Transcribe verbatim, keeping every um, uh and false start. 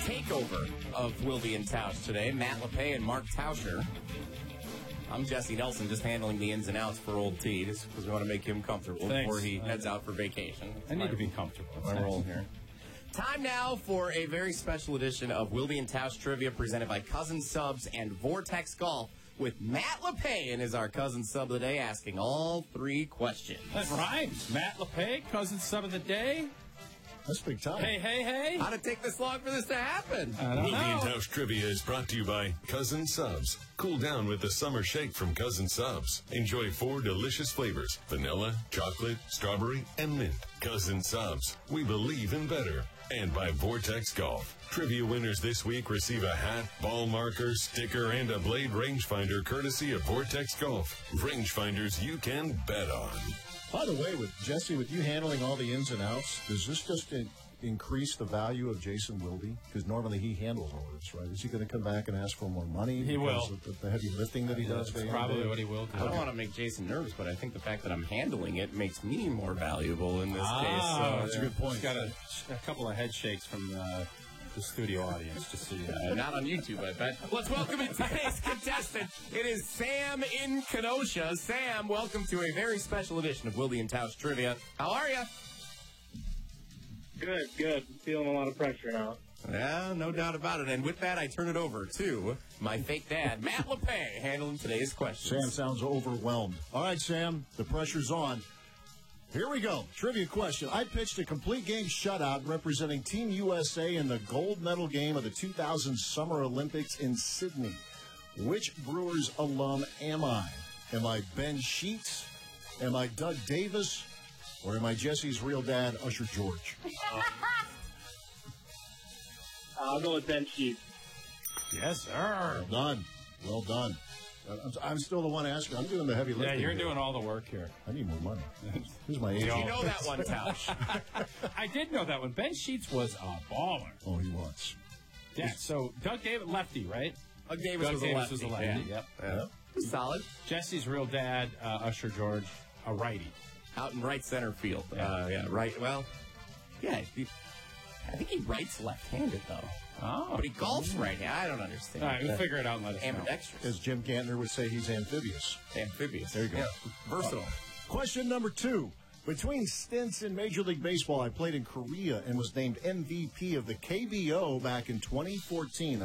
takeover of Wilby and Tausch today. Matt LePay and Mark Tauscher. I'm Jesse Nelson, just handling the ins and outs for old T, just because we want to make him comfortable Thanks. before he heads out for vacation. That's I need my, to be comfortable. my role here. Time now for a very special edition of Wilby and Tausch Trivia presented by Cousin Subs and Vortex Golf with Matt LePay and is our cousin sub of the day asking all three questions. That rhymes. Matt LePay, cousin sub of the day. That's big time. Hey, hey, hey. How did it take this long for this to happen? I don't Wilby and know. Tausch Trivia is brought to you by Cousin Subs. Cool down with the summer shake from Cousin Subs. Enjoy four delicious flavors: vanilla, chocolate, strawberry, and mint. Cousin Subs. We believe in better. And by Vortex Golf. Trivia winners this week receive a hat, ball marker, sticker, and a blade rangefinder courtesy of Vortex Golf. Rangefinders you can bet on. By the way, with Jesse, with you handling all the ins and outs, does this just in, increase the value of Jason Wilby? Because normally he handles all this, right? Is he going to come back and ask for more money? He because will. Of the, the heavy lifting that he does. That's day probably in, day what he will do. I don't want to make Jason nervous, but I think the fact that I'm handling it makes me more valuable in this Ah, case. So that's a good point. Got a, a couple of head shakes from the, the studio audience, just so you know. Uh, not on YouTube, I bet. Let's welcome in today's contestant. It is Sam in Kenosha. Sam, welcome to a very special edition of Wilby and Tausch Trivia. How are you? Good, good. Feeling a lot of pressure now. Yeah, no doubt about it. And with that, I turn it over to my fake dad, Matt LePay, handling today's questions. Sam sounds overwhelmed. All right, Sam, the pressure's on. Here we go. Trivia question. I pitched a complete game shutout representing Team U S A in the gold medal game of the two thousand Summer Olympics in Sydney. Which Brewers alum am I? Am I Ben Sheets? Am I Doug Davis? Or am I Jesse's real dad, Usher George? I'll go with Ben Sheets. Yes, sir. Well done. Well done. I'm, I'm still the one asking. I'm doing the heavy lifting. Yeah, you're here. doing all the work here. I need more money. Who's my Did agent? you know that one, Tausch? I did know that one. Ben Sheets was a baller. Oh, he was. Yeah, so Doug Davis, lefty, right? Doug Davis, Doug was, Davis a lefty. was a lefty, Yeah. yep. Yeah. Solid. Jesse's real dad, uh, Usher George, a righty. Out in right center field. Yeah. Uh, yeah, right. Well, yeah. He, I think he writes left-handed, though. Oh. But he golfs right-handed. I don't understand. All right, we'll figure it out and let us know. Ambidextrous. As Jim Gantner would say, he's amphibious. Amphibious. There you go. Yeah. Versatile. Question number two. Between stints in Major League Baseball, I played in Korea and was named M V P of the K B O back in twenty fourteen.